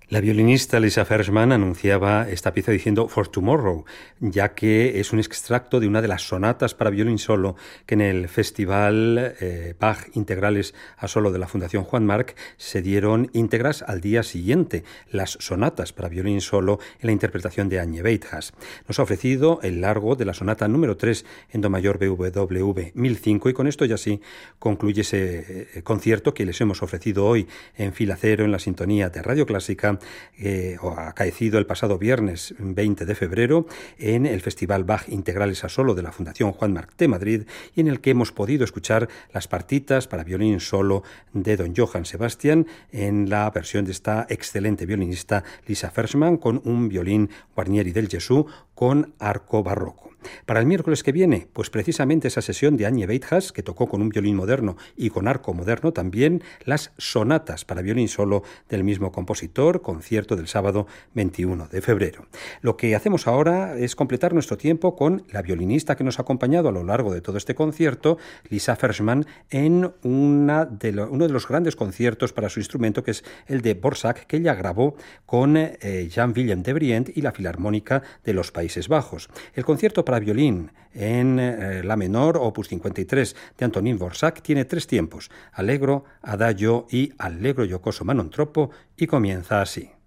La violinista Lisa Fersman anunciaba esta pieza diciendo For Tomorrow, ya que es un extracto de una de las sonatas para violín solo que en el festival Bach Integrales a Solo de la Fundación Juan Marc se dieron íntegras al día siguiente, las sonatas para violín solo en la interpretación de Anje Weithas. Nos ha ofrecido el largo de la sonata número 3 en do mayor BWV 1005 y con esto ya sí concluye ese concierto que les hemos ofrecido hoy en Fila Cero en la sintonía de Radio Clásica, acaecido el pasado viernes 20 de febrero en el Festival Bach Integrales a Solo de la Fundación Juan Marc de Madrid y en el que hemos podido escuchar las partitas para violín solo de don Johann Sebastian en la versión de esta excelente violinista Lisa Fersman con un violín Guarnieri del Gesù con arco barroco. Para el miércoles que viene, pues precisamente esa sesión de Anje Weithas, que tocó con un violín moderno y con arco moderno también, las sonatas para violín solo del mismo compositor, concierto del sábado 21 de febrero. Lo que hacemos ahora es completar nuestro tiempo con la violinista que nos ha acompañado a lo largo de todo este concierto, Lisa Fersman, en uno de los grandes conciertos para su instrumento, que es el de Dvořák, que ella grabó con Jan-Willem de Briend y la Filarmónica de los Países Bajos. El concierto para violín en la menor, opus 53 de Antonín Dvořák, tiene 3 tiempos: allegro, adagio y allegro giocoso manon troppo, y comienza así.